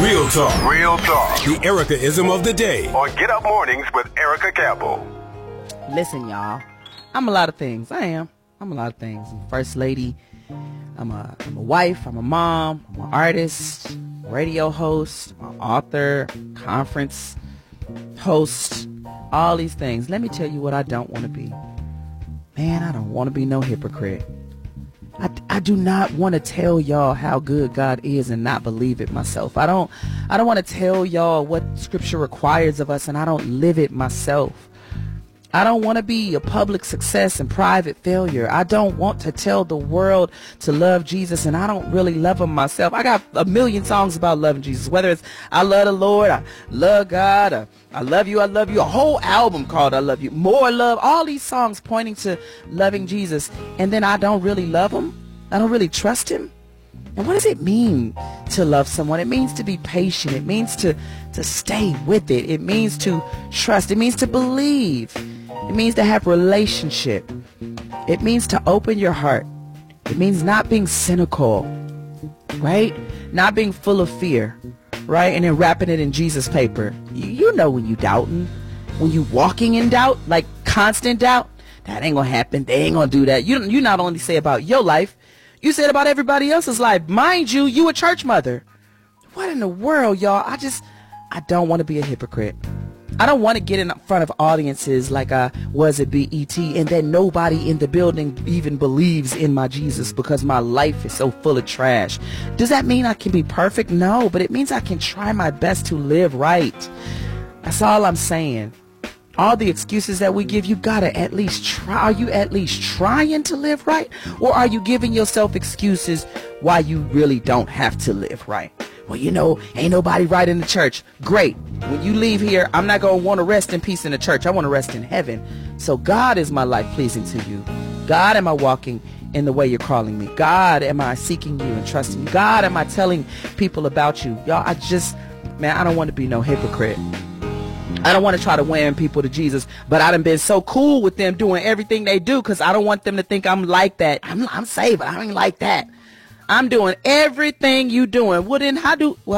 Real talk. Real talk. The Erica-ism of the day. On Get Up Mornings with Erica Campbell. Listen, y'all. I'm a lot of things. I'm a lot of things. I'm first lady. I'm a wife. I'm a mom. I'm an artist. Radio host. I'm an author. Conference host. All these things. Let me tell you what I don't want to be. Man, I don't want to be no hypocrite. I do not want to tell y'all how good God is and not believe it myself. I don't want to tell y'all what scripture requires of us and I don't live it myself. I don't want to be a public success and private failure. I don't want to tell the world to love Jesus and I don't really love him myself. I got a million songs about loving Jesus, whether it's I love the Lord, I love God, I love you, a whole album called I Love You, More Love, all these songs pointing to loving Jesus, and then I don't really love him. I don't really trust him. And what does it mean to love someone? It means to be patient. It means to stay with it. It means to trust. It means to believe. It means to have relationship. It means to open your heart. It means not being cynical, right? Not being full of fear, right? And then wrapping it in Jesus paper. You know when you doubting, when you walking in doubt, like constant doubt, that ain't gonna happen. They ain't gonna do that. You not only say about your life, you said about everybody else's life. Mind you, you a church mother. What in the world, y'all? I don't want to be a hypocrite. I don't want to get in front of audiences like I was at BET and then nobody in the building even believes in my Jesus because my life is so full of trash. Does that mean I can be perfect? No, but it means I can try my best to live right. That's all I'm saying. All the excuses that we give, you gotta at least try. Are you at least trying to live right? Or are you giving yourself excuses why you really don't have to live right? Well, ain't nobody right in the church. Great. When you leave here, I'm not going to want to rest in peace in the church. I want to rest in heaven. So God, is my life pleasing to you? God, am I walking in the way you're calling me? God, am I seeking you and trusting you? God, am I telling people about you? Y'all, I don't want to be no hypocrite. I don't want to try to win people to Jesus, but I done been so cool with them doing everything they do because I don't want them to think I'm like that. I'm saved, but I ain't like that. I'm doing everything you doing. Well, then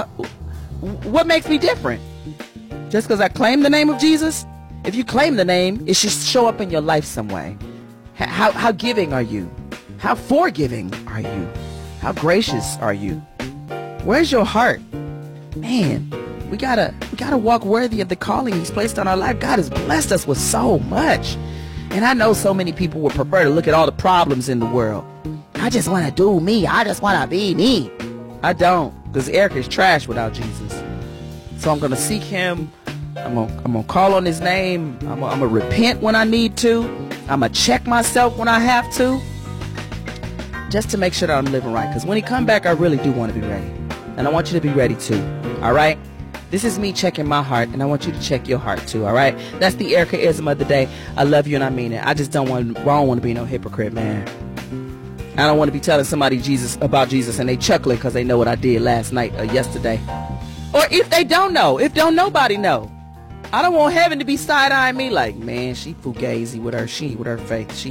what makes me different? Just because I claim the name of Jesus? If you claim the name, it should show up in your life some way. How giving are you? How forgiving are you? How gracious are you? Where's your heart? Man, we gotta walk worthy of the calling he's placed on our life. God has blessed us with so much. And I know so many people would prefer to look at all the problems in the world. I just want to do me. I just want to be me. I don't, because Eric is trash without Jesus. So I'm going to seek him. I'm going to call on his name. I'm going to repent when I need to. I'm going to check myself when I have to. Just to make sure that I'm living right. Because when he come back, I really do want to be ready. And I want you to be ready too. All right? This is me checking my heart, and I want you to check your heart too, all right? That's the Erica-ism of the day. I love you and I mean it. I don't want to be no hypocrite, man. I don't want to be telling somebody about Jesus and they chuckling because they know what I did last night or yesterday. Or if they don't know, if don't nobody know. I don't want heaven to be side-eyeing me like, man, she fugazi with her faith. She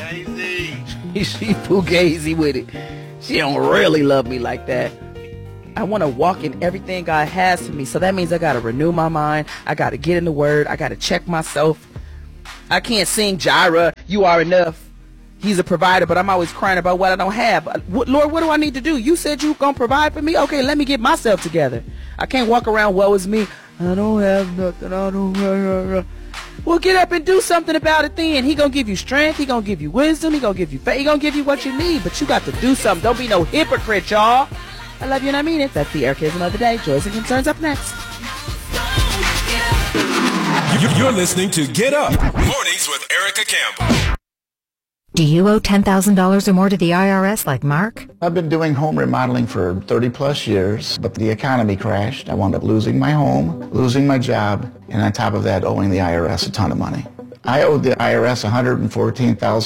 fugazi with it. She don't really love me like that. I want to walk in everything God has for me. So that means I got to renew my mind. I got to get in the word. I got to check myself. I can't sing Jireh, you are enough. He's a provider, but I'm always crying about what I don't have. Lord, what do I need to do? You said you were going to provide for me? Okay, let me get myself together. I can't walk around, woe is me. I don't have nothing. I don't. Well, get up and do something about it then. He going to give you strength. He going to give you wisdom. He going to give you faith. He going to give you what you need. But you got to do something. Don't be no hypocrite, y'all. I love you and I mean it. That's the Erica-ism of the day. Joys and Concerns up next. You're listening to Get Up Mornings with Erica Campbell. Do you owe $10,000 or more to the IRS like Mark? I've been doing home remodeling for 30 plus years, but the economy crashed. I wound up losing my home, losing my job, and on top of that, owing the IRS a ton of money. I owed the IRS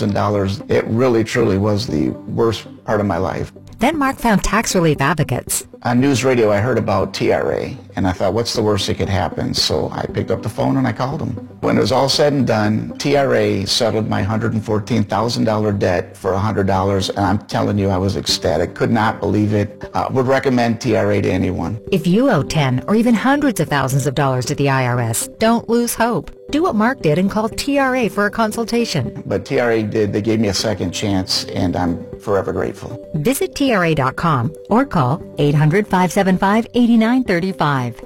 $114,000. It really, truly was the worst part of my life. Then Mark found Tax Relief Advocates. On news radio, I heard about TRA, and I thought, what's the worst that could happen? So I picked up the phone and I called them. When it was all said and done, TRA settled my $114,000 debt for $100, and I'm telling you, I was ecstatic. Could not believe it. Would recommend TRA to anyone. If you owe 10 or even hundreds of thousands of dollars to the IRS, don't lose hope. Do what Mark did and call TRA for a consultation. But TRA did. They gave me a second chance, and I'm forever grateful. Visit TRA.com or call 800-575-8935.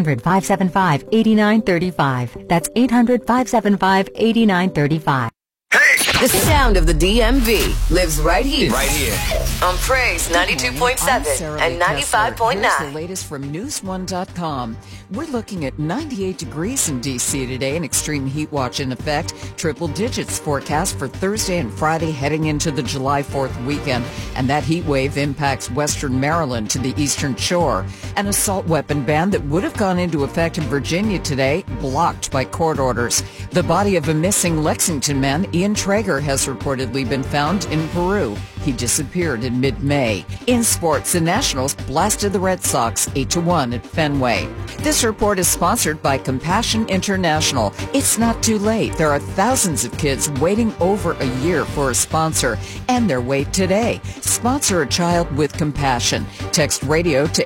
800-575-8935. That's 800-575-8935. The sound of the DMV lives right here. Right here. On Praise 92.7 and 95.9. Here's the latest from News1.com. We're looking at 98 degrees in D.C. today, an extreme heat watch in effect. Triple digits forecast for Thursday and Friday heading into the July 4th weekend. And that heat wave impacts western Maryland to the eastern shore. An assault weapon ban that would have gone into effect in Virginia today, blocked by court orders. The body of a missing Lexington man, Ian Traeger, has reportedly been found in Peru. He disappeared in mid-May. In sports, the Nationals blasted the Red Sox 8-1 at Fenway. This report is sponsored by Compassion International. It's not too late. There are thousands of kids waiting over a year for a sponsor, and they're wait today. Sponsor a child with compassion. Text radio to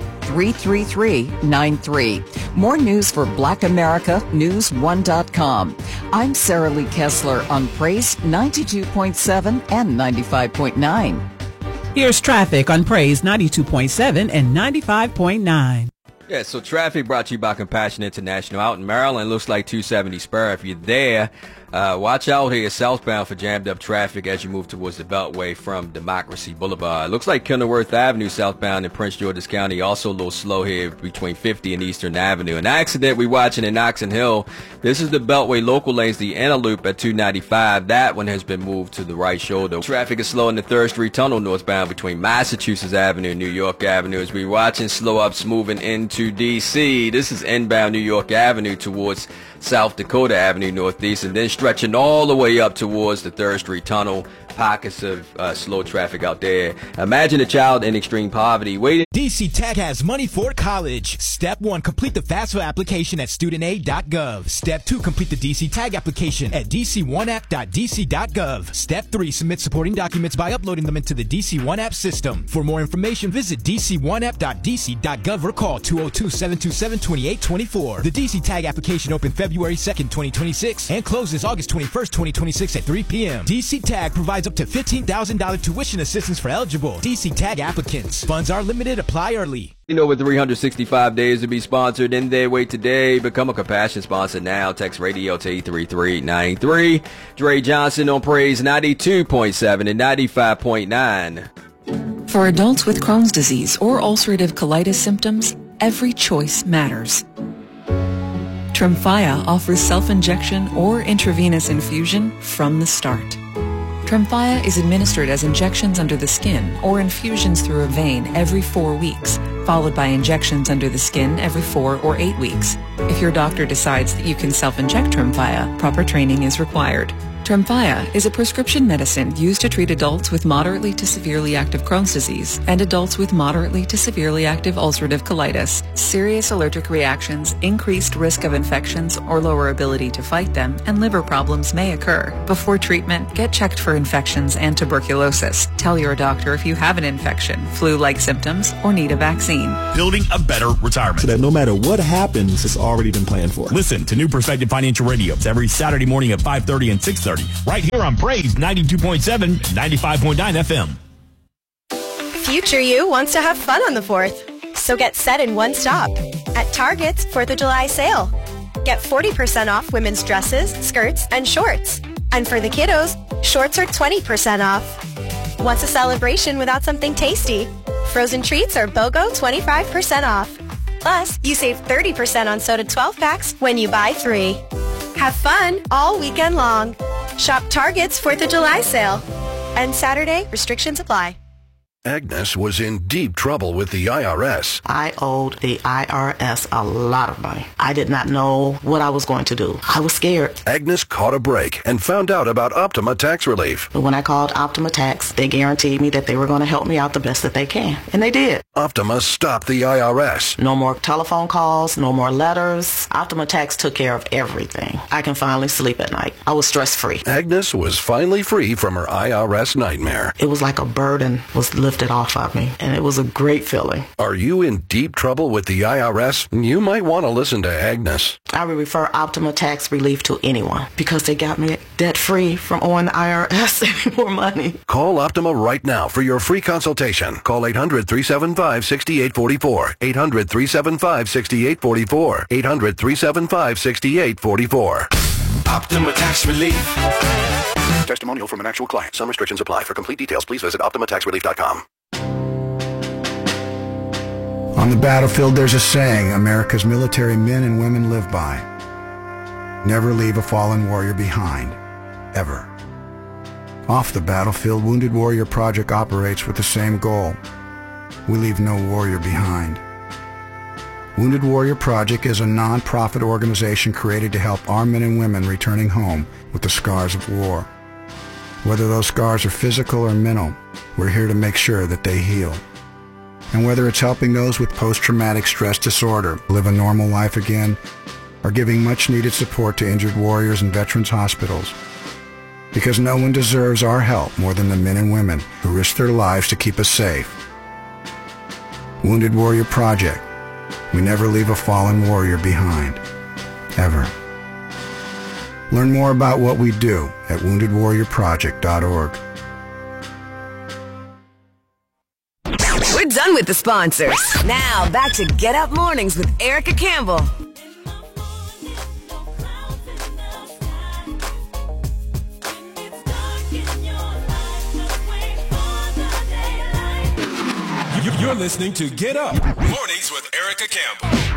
8333393. More news for Black America, News1.com. I'm Sarah Lee Kessler on Praise 92.7 and 95.9. Here's traffic on Praise 92.7 and 95.9. Yeah, so traffic brought to you by Compassion International out in Maryland. Looks like 270 Spur. If you're there, watch out here southbound for jammed up traffic as you move towards the Beltway from Democracy Boulevard. Looks like Kenilworth Avenue southbound in Prince George's County also a little slow here between 50 and Eastern Avenue. An accident we watching in Oxon Hill. This is the Beltway local lanes, the inner loop at 295. That one has been moved to the right shoulder. Traffic is slow in the 3rd Street Tunnel northbound between Massachusetts Avenue and New York Avenue as we watching slow ups moving into D.C. This is inbound New York Avenue towards South Dakota Avenue northeast, and then stretching all the way up towards the 3rd Street Tunnel. Pockets of slow traffic out there. Imagine a child in extreme poverty waiting. DC Tech has money for college. Step 1, complete the FAFSA application at studentaid.gov. Step 2, complete the DC Tag application at dc1app.dc.gov. Step 3, submit supporting documents by uploading them into the DC One App system. For more information, visit dc1app.dc.gov or call 202-727-2824. The DC Tag application opened February 2nd, 2026 and closes August 21st, 2026 at 3 p.m. DC Tag provides up to $15,000 tuition assistance for eligible DC Tag applicants. Funds are limited. Apply early. Over 365 days to be sponsored in their way today. Become a Compassion sponsor now. Text radio to 83393. Dre Johnson on Praise 92.7 and 95.9. For adults with Crohn's disease or ulcerative colitis symptoms, every choice matters. Tremfya offers self-injection or intravenous infusion from the start. Tremfya is administered as injections under the skin or infusions through a vein every 4 weeks, followed by injections under the skin every 4 or 8 weeks. If your doctor decides that you can self-inject Tremfya, proper training is required. Tremfya is a prescription medicine used to treat adults with moderately to severely active Crohn's disease and adults with moderately to severely active ulcerative colitis. Serious allergic reactions, increased risk of infections or lower ability to fight them, and liver problems may occur. Before treatment, get checked for infections and tuberculosis. Tell your doctor if you have an infection, flu-like symptoms, or need a vaccine. Building a better retirement. So that no matter what happens, it's already been planned for. Listen to New Perspective Financial Radio every Saturday morning at 5:30 and 6:30. Right here on Praise 92.7 and 95.9 FM. Future you wants to have fun on the 4th. So get set in one stop. At Target's 4th of July sale. Get 40% off women's dresses, skirts, and shorts. And for the kiddos, shorts are 20% off. What's a celebration without something tasty? Frozen treats are BOGO 25% off. Plus, you save 30% on soda 12 packs when you buy 3. Have fun all weekend long. Shop Target's 4th of July sale. And Saturday, restrictions apply. Agnes was in deep trouble with the IRS. I owed the IRS a lot of money. I did not know what I was going to do. I was scared. Agnes caught a break and found out about Optima Tax Relief. But when I called Optima Tax, they guaranteed me that they were going to help me out the best that they can. And they did. Optima stopped the IRS. No more telephone calls, no more letters. Optima Tax took care of everything. I can finally sleep at night. I was stress-free. Agnes was finally free from her IRS nightmare. It was like a burden was lifted off of me, and it was a great feeling. Are you in deep trouble with the IRS? You might want to listen to Agnes. I would refer Optima Tax Relief to anyone because they got me debt-free from owing the IRS any more money. Call Optima right now for your free consultation. Call 800-375-6844. 800-375-6844. 800-375-6844. Optima Tax Relief. Testimonial from an actual client. Some restrictions apply. For complete details, please visit OptimaTaxRelief.com. On the battlefield, there's a saying America's military men and women live by. Never leave a fallen warrior behind. Ever. Off the battlefield, Wounded Warrior Project operates with the same goal. We leave no warrior behind. Wounded Warrior Project is a non-profit organization created to help our men and women returning home with the scars of war. Whether those scars are physical or mental, we're here to make sure that they heal. And whether it's helping those with post-traumatic stress disorder live a normal life again, or giving much-needed support to injured warriors in veterans' hospitals. Because no one deserves our help more than the men and women who risk their lives to keep us safe. Wounded Warrior Project. We never leave a fallen warrior behind. Ever. Learn more about what we do at woundedwarriorproject.org. We're done with the sponsors. Now, back to Get Up Mornings with Erica Campbell. You're listening to Get Up Mornings with Erica Campbell.